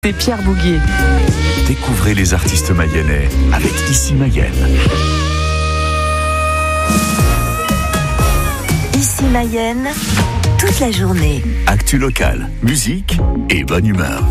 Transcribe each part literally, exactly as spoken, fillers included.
C'est Pierre Bouguier. Découvrez les artistes mayennais avec Ici Mayenne. Ici Mayenne, toute la journée. Actu locale, musique et bonne humeur.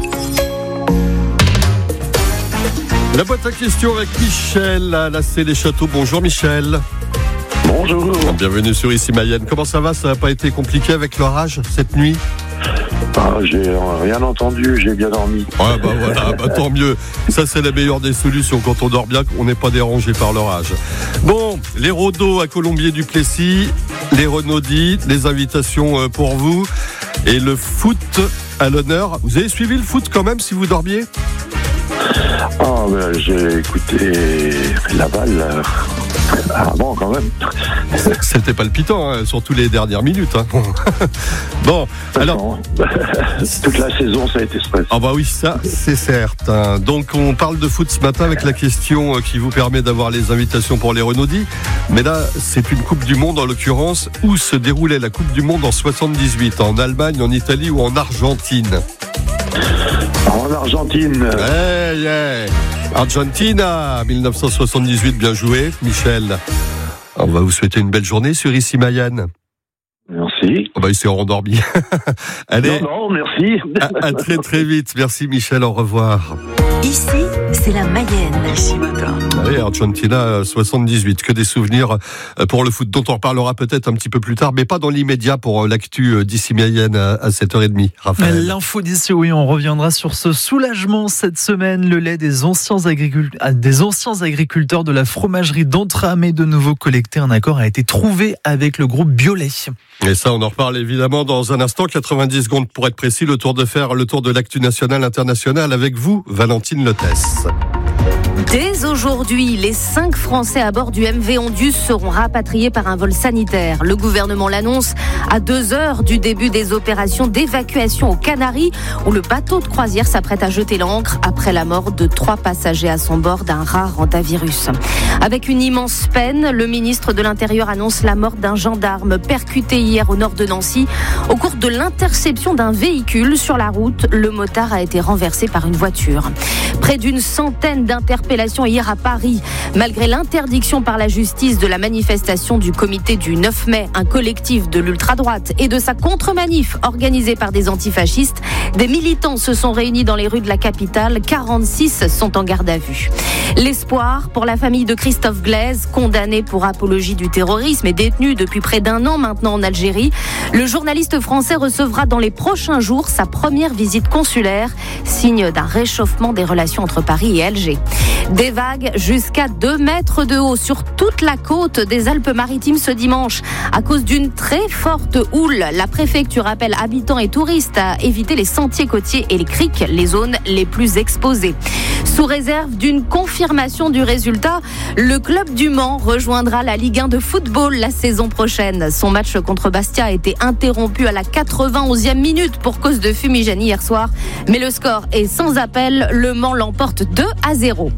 La boîte à questions avec Michel à la C les Châteaux. Bonjour Michel. Bonjour. Bienvenue sur Ici Mayenne. Comment ça va? Ça n'a pas été compliqué avec l'orage cette nuit? Ah, j'ai rien entendu, j'ai bien dormi. Ouais, bah voilà, bah tant mieux. Ça, c'est la meilleure des solutions. Quand on dort bien, on n'est pas dérangé par l'orage. Bon, les Rodos à Colombier-du-Plessis, les Renaudis, les invitations pour vous et le foot à l'honneur. Vous avez suivi le foot quand même si vous dormiez? Ah, ben, j'ai écouté Laval avant quand même. C'était palpitant, hein, surtout les dernières minutes. Hein. Bon, alors... Toute la saison, ça a été stressant. Ah bah oui, ça, c'est certain. Donc, on parle de foot ce matin avec la question qui vous permet d'avoir les invitations pour les Renaudis. Mais là, c'est une Coupe du Monde, en l'occurrence, où se déroulait la Coupe du Monde en soixante-dix-huit, en Allemagne, en Italie ou en Argentine. En Argentine. Hey, yeah. Argentina, dix-neuf cent soixante-dix-huit, bien joué, Michel. On va vous souhaiter une belle journée sur Ici Mayenne. Merci. Oh bah, il s'est rendormi. Allez. Non, non, merci. À, à très très vite. Merci Michel, au revoir. Ici, c'est la Mayenne. Ici matin. Allez, Argentina soixante-dix-huit. Que des souvenirs pour le foot dont on reparlera peut-être un petit peu plus tard, mais pas dans l'immédiat pour l'actu d'Ici Mayenne à sept heures trente. Raphaël. L'info d'ici, oui, on reviendra sur ce soulagement cette semaine. Le lait des anciens, agricul... des anciens agriculteurs de la fromagerie d'Entram est de nouveau collecté. Un accord a été trouvé avec le groupe Biolay. Et ça, on en reparle évidemment dans un instant. quatre-vingt-dix secondes pour être précis. Le tour de faire, le tour de l'actu national international avec vous, Valentine Lotès. Dès aujourd'hui, les cinq Français à bord du M V Ondius seront rapatriés par un vol sanitaire. Le gouvernement l'annonce à deux heures du début des opérations d'évacuation aux Canaries, où le bateau de croisière s'apprête à jeter l'ancre après la mort de trois passagers à son bord d'un rare hantavirus. Avec une immense peine, le ministre de l'Intérieur annonce la mort d'un gendarme percuté hier au nord de Nancy. Au cours de l'interception d'un véhicule sur la route, le motard a été renversé par une voiture. Près d'une centaine d'interpellations hier à Paris. Malgré l'interdiction par la justice de la manifestation du comité du neuf mai, un collectif de l'ultra-droite, et de sa contre-manif organisée par des antifascistes, des militants se sont réunis dans les rues de la capitale. quarante-six sont en garde à vue. L'espoir pour la famille de Christophe Glaise, condamné pour apologie du terrorisme et détenu depuis près d'un an maintenant en Algérie. Le journaliste français recevra dans les prochains jours sa première visite consulaire, signe d'un réchauffement des relations entre Paris et Alger. Des vagues jusqu'à deux mètres de haut sur toute la côte des Alpes-Maritimes ce dimanche. À cause d'une très forte houle, la préfecture appelle habitants et touristes à éviter les sentiers côtiers et les criques, les zones les plus exposées. Sous réserve d'une confirmation du résultat, le club du Mans rejoindra la Ligue un de football la saison prochaine. Son match contre Bastia a été interrompu à la quatre-vingt-onzième minute pour cause de fumigène hier soir. Mais le score est sans appel. Le Mans l'emporte deux à zéro.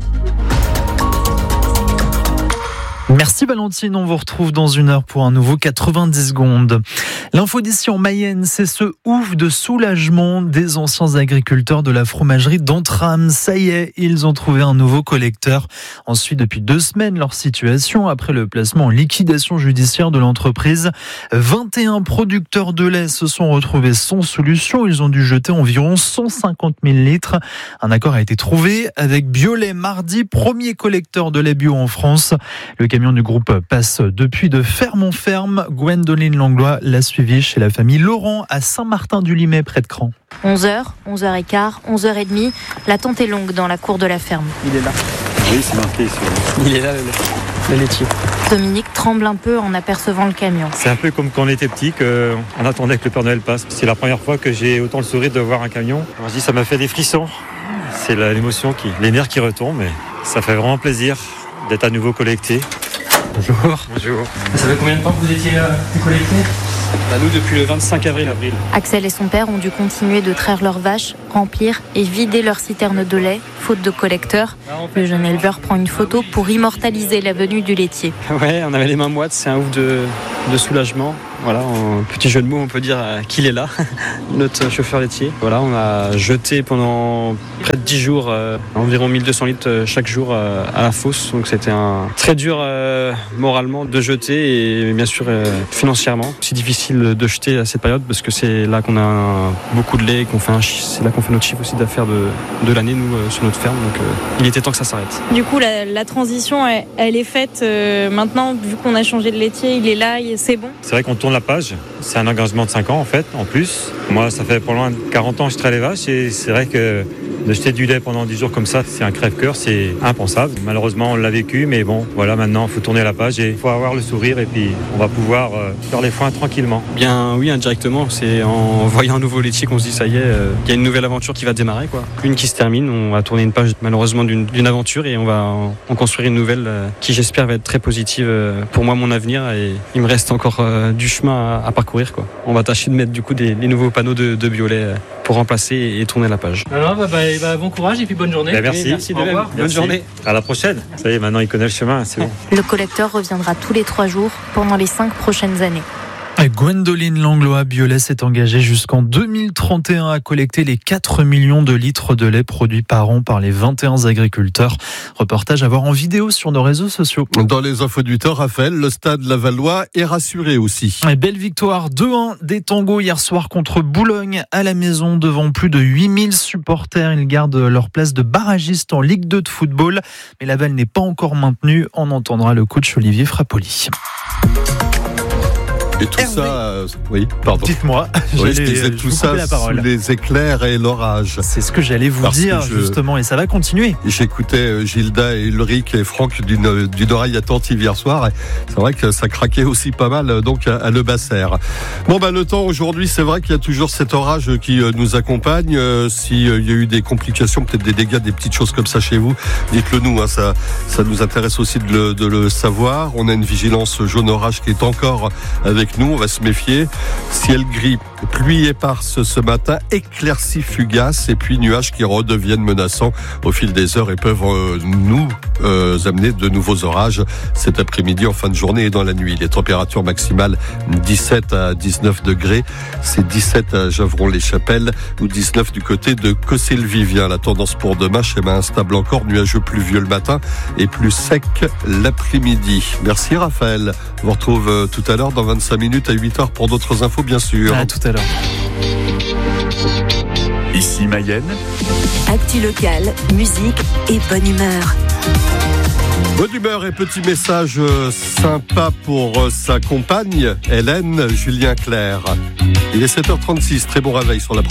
Merci Valentine, on vous retrouve dans une heure pour un nouveau quatre-vingt-dix secondes. L'info d'ici en Mayenne, c'est ce ouf de soulagement des anciens agriculteurs de la fromagerie d'Entram. Ça y est, ils ont trouvé un nouveau collecteur. Ensuite, depuis deux semaines, leur situation, après le placement en liquidation judiciaire de l'entreprise, vingt et un producteurs de lait se sont retrouvés sans solution. Ils ont dû jeter environ cent cinquante mille litres. Un accord a été trouvé avec Biolay mardi, premier collecteur de lait bio en France. Le camion du groupe passe depuis de ferme en ferme. Gwendoline Langlois l'a suivi chez la famille Laurent à Saint-Martin-du-Limay, près de Cran. onze heures, onze heures quinze, onze heures trente. L'attente est longue dans la cour de la ferme. Il est là. Oui, c'est marqué ici. Il est là, le, le laitier. Dominique tremble un peu en apercevant le camion. C'est un peu comme quand on était petit, qu'on attendait que le Père Noël passe. C'est la première fois que j'ai autant le sourire de voir un camion. Alors, je dis, ça m'a fait des frissons. C'est l'émotion, qui, les nerfs qui retombent, mais ça fait vraiment plaisir d'être à nouveau collecté. Bonjour. Bonjour. Ça fait combien de temps que vous étiez euh, collecté? Bah, nous, depuis le vingt-cinq avril. Axel et son père ont dû continuer de traire leurs vaches, remplir et vider leurs citernes de lait, faute de collecteurs. Le jeune éleveur prend une photo pour immortaliser la venue du laitier. Ouais, on avait les mains moites, c'est un ouf de, de soulagement. Voilà, en petit jeu de mots, on peut dire qu'il est là, notre chauffeur laitier. Voilà, on a jeté pendant près de dix jours euh, environ mille deux cents litres chaque jour euh, à la fosse. Donc c'était un très dur euh, moralement de jeter et bien sûr euh, financièrement. C'est difficile de jeter à cette période parce que c'est là qu'on a un, beaucoup de lait et qu'on fait un, c'est là qu'on fait notre chiffre aussi d'affaires de, de l'année nous euh, sur notre ferme. Donc euh, il était temps que ça s'arrête. Du coup la, la transition elle, elle est faite euh, maintenant vu qu'on a changé de laitier, il est là, c'est bon. C'est vrai qu'on tourne la page. C'est un engagement de cinq ans en fait en plus. Moi ça fait pour loin de quarante ans que je traite les vaches et c'est vrai que de jeter du lait pendant dix jours comme ça, c'est un crève-cœur, c'est impensable. Malheureusement, on l'a vécu, mais bon, voilà, maintenant, il faut tourner la page et il faut avoir le sourire et puis on va pouvoir euh, faire les foins tranquillement. Bien oui, indirectement, c'est en voyant un nouveau laitier qu'on se dit ça y est, euh, il y a une nouvelle aventure qui va démarrer, quoi. Une qui se termine, on va tourner une page malheureusement d'une, d'une aventure et on va en, en construire une nouvelle euh, qui j'espère va être très positive euh, pour moi, mon avenir et il me reste encore euh, du chemin à, à parcourir, quoi. On va tâcher de mettre du coup des, des nouveaux panneaux de, de bio-lait euh, pour remplacer et, et tourner la page. Non, non, bah, bah, bah, bon courage et puis bonne journée. Bah, merci. Oui, merci de Au même. revoir. Bonne Merci. journée. À la prochaine. Ça y est, maintenant il connaît le chemin, c'est bon. Le collecteur reviendra tous les trois jours pendant les cinq prochaines années. Gwendoline Langlois Biolay s'est engagée jusqu'en deux mille trente et un à collecter les quatre millions de litres de lait produits par an par les vingt et un agriculteurs. Reportage à voir en vidéo sur nos réseaux sociaux. Dans les infos du temps, Raphaël, le stade Lavallois est rassuré aussi. Et belle victoire deux un des Tangos hier soir contre Boulogne à la maison devant plus de huit mille supporters. Ils gardent leur place de barragiste en Ligue deux de football. Mais Laval n'est pas encore maintenu. On entendra le coach Olivier Frappoli. Et tout Hervé. ça, euh, oui, pardon. Dites-moi, Oui, je j'allais- disais je tout vous ça coupais la parole. sous les éclairs et l'orage. C'est ce que j'allais vous Parce dire que je- justement et ça va continuer. J'écoutais euh, Gilda et Ulrich et Franck d'une, d'une oreille attentive hier soir. Et c'est vrai que ça craquait aussi pas mal euh, donc à, à Le Basser. Bon bah le temps aujourd'hui, c'est vrai qu'il y a toujours cet orage qui euh, nous accompagne. Euh, si euh, il y a eu des complications, peut-être des dégâts, des petites choses comme ça chez vous, dites-le nous. Hein, ça, ça nous intéresse aussi de le, de le savoir. On a une vigilance jaune orage qui est encore avec nous. On va se méfier. Ciel gris, pluie éparse ce matin, éclaircies fugaces et puis nuages qui redeviennent menaçants au fil des heures et peuvent euh, nous euh, amener de nouveaux orages cet après-midi en fin de journée et dans la nuit. Les températures maximales dix-sept à dix-neuf degrés, c'est dix-sept à Javron-les-Chapelles ou dix-neuf du côté de Cossé-le-Vivien. La tendance pour demain, schéma instable encore, nuageux pluvieux le matin et plus sec l'après-midi. Merci Raphaël. On vous retrouve euh, tout à l'heure dans vingt-cinq minutes à huit heures pour d'autres infos bien sûr. À tout à l'heure. Ici Mayenne, Actu locale, musique et bonne humeur. Bonne humeur et petit message euh, sympa pour euh, sa compagne, Hélène Julien Clerc. Il est sept heures trente-six, très bon réveil sur la première.